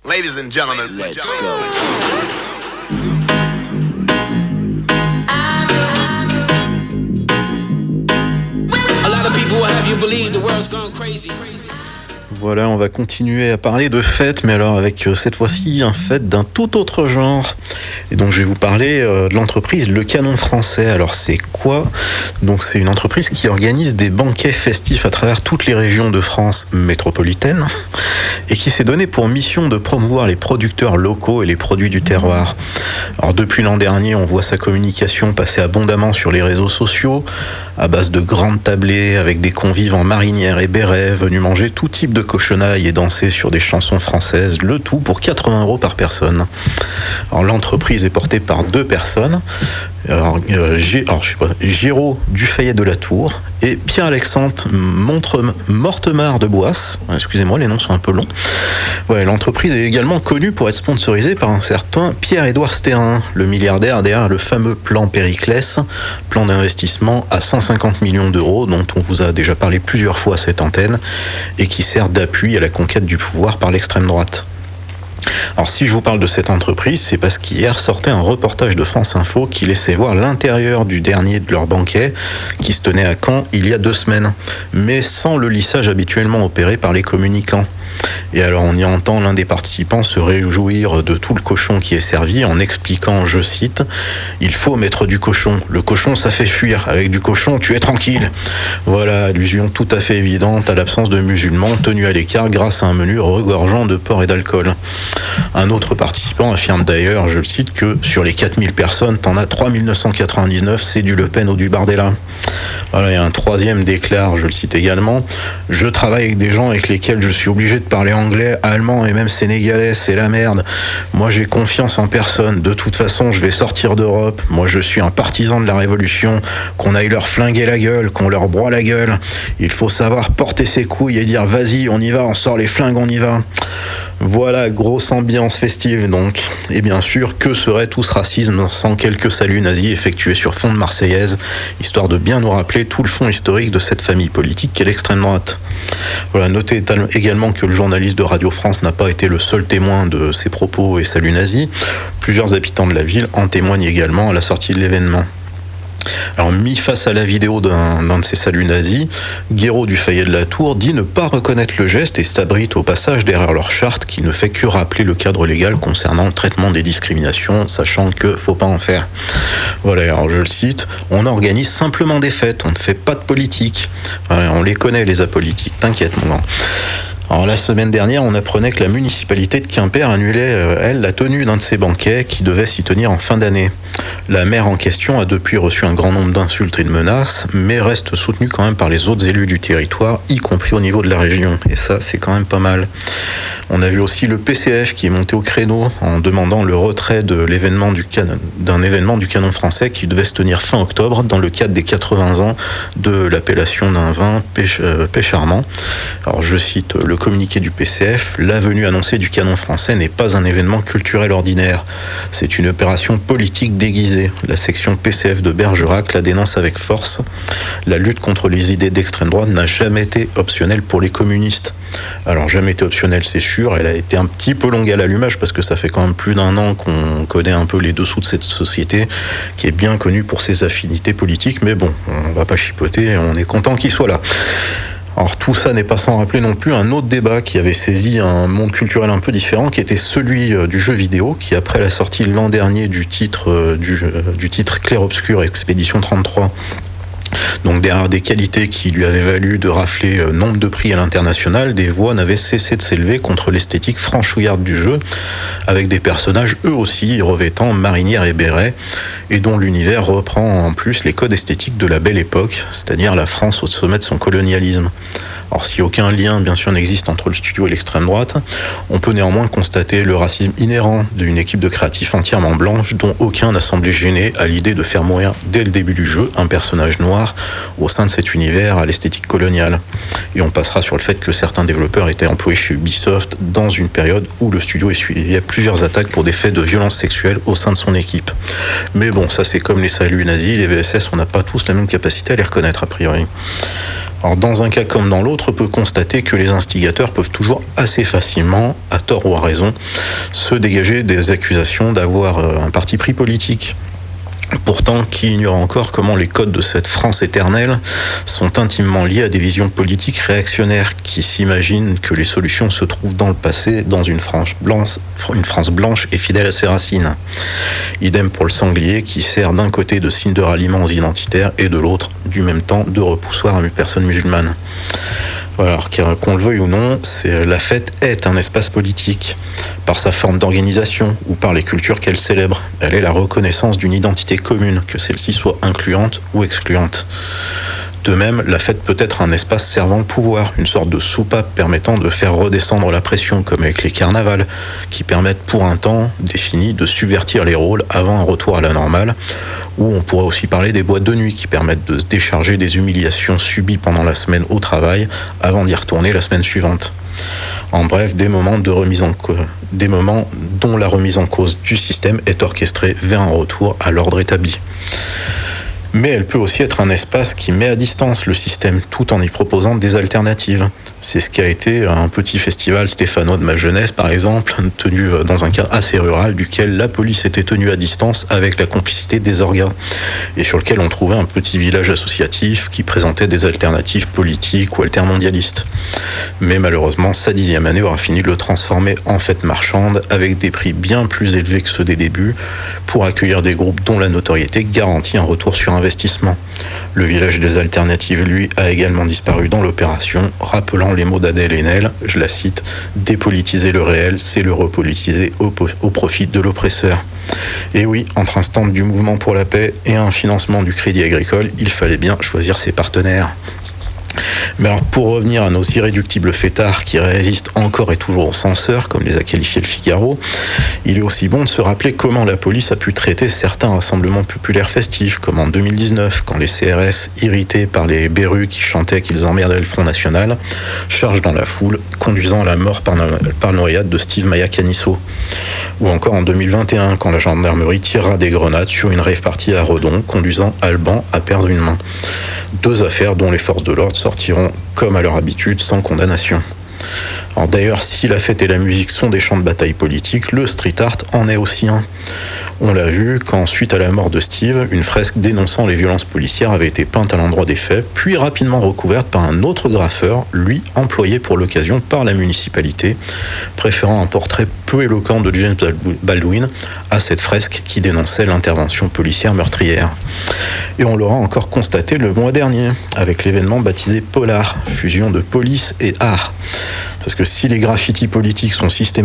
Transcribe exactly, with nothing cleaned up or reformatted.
Ladies and gentlemen, let's go. A lot of people will have you believe the world's gone crazy. Voilà, on va continuer à parler de fêtes, mais alors avec euh, cette fois-ci un fête d'un tout autre genre. Et donc je vais vous parler euh, de l'entreprise Le Canon Français. Alors c'est quoi ? Donc c'est une entreprise qui organise des banquets festifs à travers toutes les régions de France métropolitaine et qui s'est donné pour mission de promouvoir les producteurs locaux et les produits du terroir. Alors depuis l'an dernier, on voit sa communication passer abondamment sur les réseaux sociaux à base de grandes tablées avec des convives en marinière et béret venus manger tout type de cochonailles et danser sur des chansons françaises, le tout pour quatre-vingts euros par personne. Alors l'entreprise est portée par deux personnes, alors, euh, G, alors, je sais pas, Géraud Dufayet de la Tour et Pierre-Alexandre Montre, Mortemart de Boisse. Excusez-moi, les noms sont un peu longs. Ouais, l'entreprise est également connue pour être sponsorisée par un certain Pierre-Édouard Stérin, le milliardaire derrière le fameux plan Périclès, plan d'investissement à cent cinquante millions d'euros dont on vous a déjà parlé plusieurs fois à cette antenne et qui sert d'appui à la conquête du pouvoir par l'extrême droite. Alors si je vous parle de cette entreprise, c'est parce qu'hier sortait un reportage de France Info qui laissait voir l'intérieur du dernier de leur banquet qui se tenait à Caen il y a deux semaines, mais sans le lissage habituellement opéré par les communicants. Et alors on y entend l'un des participants se réjouir de tout le cochon qui est servi en expliquant, je cite, « Il faut mettre du cochon. Le cochon ça fait fuir. Avec du cochon tu es tranquille. » Voilà, allusion tout à fait évidente à l'absence de musulmans tenus à l'écart grâce à un menu regorgeant de porc et d'alcool. Un autre participant affirme d'ailleurs, je le cite, que sur les quatre mille personnes, t'en as trois mille neuf cent quatre-vingt-dix-neuf, c'est du Le Pen ou du Bardella. Voilà, et un troisième déclare, je le cite également, « Je travaille avec des gens avec lesquels je suis obligé de parler anglais, allemand et même sénégalais, c'est la merde. Moi j'ai confiance en personne, de toute façon je vais sortir d'Europe, moi je suis un partisan de la révolution, qu'on aille leur flinguer la gueule, qu'on leur broie la gueule, il faut savoir porter ses couilles et dire vas-y on y va, on sort les flingues, on y va. » Voilà, grosse ambiance festive donc. Et bien sûr, que serait tout ce racisme sans quelques saluts nazis effectués sur fond de Marseillaise, histoire de bien nous rappeler tout le fond historique de cette famille politique qu'est l'extrême droite. Voilà, notez également que le journaliste de Radio France n'a pas été le seul témoin de ces propos et saluts nazis. Plusieurs habitants de la ville en témoignent également à la sortie de l'événement. Alors, mis face à la vidéo d'un, d'un de ces saluts nazis, Géraud Dufayet de la Tour dit ne pas reconnaître le geste et s'abrite au passage derrière leur charte qui ne fait que rappeler le cadre légal concernant le traitement des discriminations, sachant que faut pas en faire. Voilà, alors je le cite, on organise simplement des fêtes, on ne fait pas de politique. Voilà, on les connaît les apolitiques, t'inquiète mon grand. Alors la semaine dernière, on apprenait que la municipalité de Quimper annulait, euh, elle, la tenue d'un de ses banquets qui devait s'y tenir en fin d'année. La maire en question a depuis reçu un grand nombre d'insultes et de menaces, mais reste soutenue quand même par les autres élus du territoire, y compris au niveau de la région. Et ça, c'est quand même pas mal. On a vu aussi le P C F qui est monté au créneau en demandant le retrait de l'événement du can... d'un événement du Canon Français qui devait se tenir fin octobre dans le cadre des quatre-vingts ans de l'appellation d'un vin pêche, euh, pêche Armand. Alors je cite le communiqué du P C F, la venue annoncée du Canon Français n'est pas un événement culturel ordinaire. C'est une opération politique déguisée. La section P C F de Bergerac la dénonce avec force. La lutte contre les idées d'extrême droite n'a jamais été optionnelle pour les communistes. Alors jamais été optionnelle, c'est sûr, elle a été un petit peu longue à l'allumage parce que ça fait quand même plus d'un an qu'on connaît un peu les dessous de cette société qui est bien connue pour ses affinités politiques, mais bon, on va pas chipoter, on est content qu'il soit là. Alors tout ça n'est pas sans rappeler non plus un autre débat qui avait saisi un monde culturel un peu différent, qui était celui du jeu vidéo, qui après la sortie l'an dernier du titre du, du titre Clair-Obscur Expédition trente-trois, donc derrière des qualités qui lui avaient valu de rafler nombre de prix à l'international, des voix n'avaient cessé de s'élever contre l'esthétique franchouillarde du jeu, avec des personnages eux aussi revêtant marinière et béret, et dont l'univers reprend en plus les codes esthétiques de la belle époque, c'est-à-dire la France au sommet de son colonialisme. Alors si aucun lien bien sûr n'existe entre le studio et l'extrême droite, on peut néanmoins constater le racisme inhérent d'une équipe de créatifs entièrement blanche dont aucun n'a semblé gêné à l'idée de faire mourir dès le début du jeu un personnage noir au sein de cet univers à l'esthétique coloniale. Et on passera sur le fait que certains développeurs étaient employés chez Ubisoft dans une période où le studio essuyait plusieurs attaques pour des faits de violence sexuelle au sein de son équipe. Mais bon, ça c'est comme les saluts nazis, les V S S, on n'a pas tous la même capacité à les reconnaître a priori. Alors dans un cas comme dans l'autre, on peut constater que les instigateurs peuvent toujours assez facilement, à tort ou à raison, se dégager des accusations d'avoir un parti pris politique. Pourtant, qui ignore encore comment les codes de cette France éternelle sont intimement liés à des visions politiques réactionnaires qui s'imaginent que les solutions se trouvent dans le passé, dans une France blanche, une France blanche et fidèle à ses racines. Idem pour le sanglier qui sert d'un côté de signe de ralliement aux identitaires et de l'autre, du même temps, de repoussoir à une personne musulmane. Voilà, alors qu'on le veuille ou non, c'est, la fête est un espace politique, par sa forme d'organisation ou par les cultures qu'elle célèbre. Elle est la reconnaissance d'une identité commune, que celle-ci soit incluante ou excluante. De même, la fête peut être un espace servant le pouvoir, une sorte de soupape permettant de faire redescendre la pression, comme avec les carnavals, qui permettent pour un temps défini de subvertir les rôles avant un retour à la normale, ou on pourrait aussi parler des boîtes de nuit qui permettent de se décharger des humiliations subies pendant la semaine au travail avant d'y retourner la semaine suivante. En bref, des moments, de remise en co- des moments dont la remise en cause du système est orchestrée vers un retour à l'ordre établi. Mais elle peut aussi être un espace qui met à distance le système tout en y proposant des alternatives. C'est ce qu'a été un petit festival stéphanois de ma jeunesse, par exemple, tenu dans un cadre assez rural, duquel la police était tenue à distance avec la complicité des orgas, et sur lequel on trouvait un petit village associatif qui présentait des alternatives politiques ou altermondialistes. Mais malheureusement, sa dixième année aura fini de le transformer en fête marchande, avec des prix bien plus élevés que ceux des débuts, pour accueillir des groupes dont la notoriété garantit un retour sur investissement. Le village des alternatives, lui, a également disparu dans l'opération, rappelant les mots d'Adèle Haenel, je la cite, « Dépolitiser le réel, c'est le repolitiser au, au profit de l'oppresseur ». Et oui, entre un stand du mouvement pour la paix et un financement du crédit agricole, il fallait bien choisir ses partenaires. Mais alors, pour revenir à nos irréductibles fêtards qui résistent encore et toujours aux censeurs, comme les a qualifiés le Figaro, il est aussi bon de se rappeler comment la police a pu traiter certains rassemblements populaires festifs, comme en deux mille dix-neuf, quand les C R S, irrités par les berus qui chantaient qu'ils emmerdaient le Front National, chargent dans la foule, conduisant à la mort par, no- par noyade de Steve Maya Canisso. Ou encore en deux mille vingt et un, quand la gendarmerie tirera des grenades sur une rave party à Redon, conduisant Alban à perdre une main. Deux affaires dont les forces de l'ordre sortiront, comme à leur habitude, sans condamnation. Alors d'ailleurs, si la fête et la musique sont des champs de bataille politique, le street art en est aussi un. On l'a vu quand, suite à la mort de Steve, une fresque dénonçant les violences policières avait été peinte à l'endroit des faits, puis rapidement recouverte par un autre graffeur, lui employé pour l'occasion par la municipalité, préférant un portrait peu éloquent de James Baldwin à cette fresque qui dénonçait l'intervention policière meurtrière. Et on l'aura encore constaté le mois dernier, avec l'événement baptisé Polar, fusion de police et art. Parce que si les graffitis politiques sont systématiquement